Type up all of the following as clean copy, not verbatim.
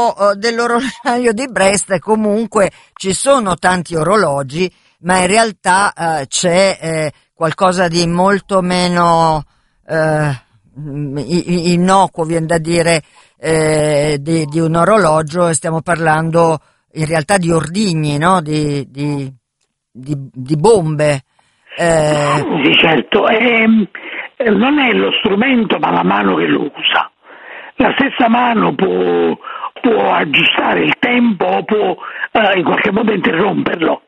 dell'orologio di Brest, comunque ci sono tanti orologi, ma in realtà c'è qualcosa di molto meno innocuo, viene da dire, di un orologio. Stiamo parlando in realtà di ordigni, no? Di bombe. Sì, certo, non è lo strumento ma la mano che lo usa. La stessa mano può aggiustare il tempo o può in qualche modo interromperlo.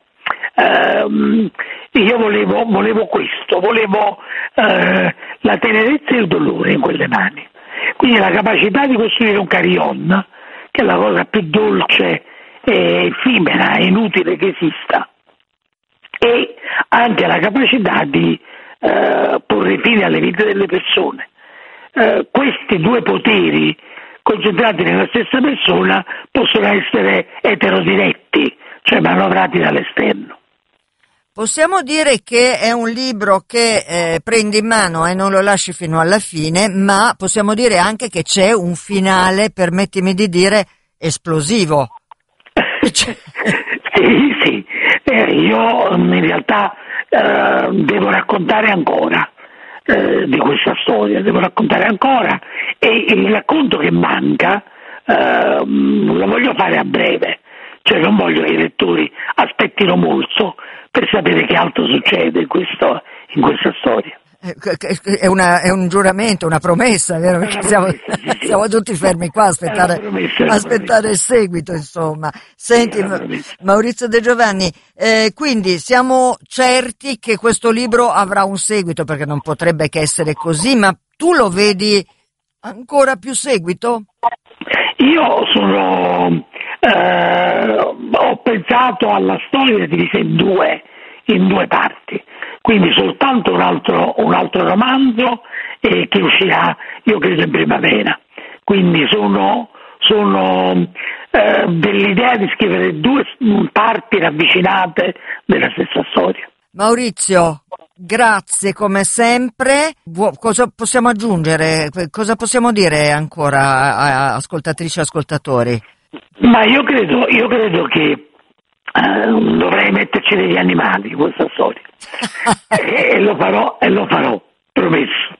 Io volevo questo, volevo la tenerezza e il dolore in quelle mani, quindi la capacità di costruire un carillon, che è la cosa più dolce e effimera e inutile che esista, e anche la capacità di porre fine alle vite delle persone. Questi due poteri concentrati nella stessa persona possono essere eterodiretti, cioè manovrati dall'esterno. Possiamo dire che è un libro che prendi in mano e non lo lasci fino alla fine, ma possiamo dire anche che c'è un finale, permettimi di dire, esplosivo. Sì. Io in realtà devo raccontare ancora di questa storia, devo raccontare ancora, e il racconto che manca lo voglio fare a breve, cioè non voglio che i lettori aspettino molto per sapere che altro succede in questa storia. È un giuramento, una promessa, vero? Perché siamo tutti fermi qua a aspettare il seguito, insomma. Senti, Maurizio De Giovanni, quindi siamo certi che questo libro avrà un seguito, perché non potrebbe che essere così, ma tu lo vedi ancora più seguito? Io ho pensato alla storia divisa in due parti, quindi soltanto un altro romanzo che uscirà, io credo, in primavera. Quindi sono dell'idea di scrivere due parti ravvicinate della stessa storia. Maurizio, grazie come sempre. Cosa possiamo aggiungere? Cosa possiamo dire ancora a ascoltatrici e ascoltatori? Ma io credo che dovrei metterci degli animali in questa storia e lo farò, promesso.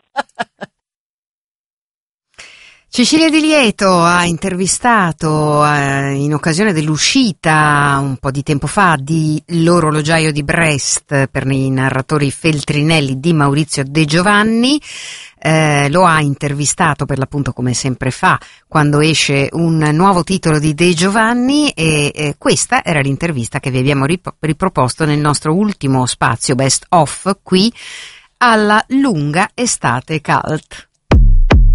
Cecilia Di Lieto ha intervistato in occasione dell'uscita un po' di tempo fa di L'orologiaio di Brest per i narratori Feltrinelli di Maurizio De Giovanni. Lo ha intervistato per l'appunto, come sempre fa quando esce un nuovo titolo di De Giovanni, e questa era l'intervista che vi abbiamo riproposto nel nostro ultimo spazio Best Of qui alla lunga estate cult.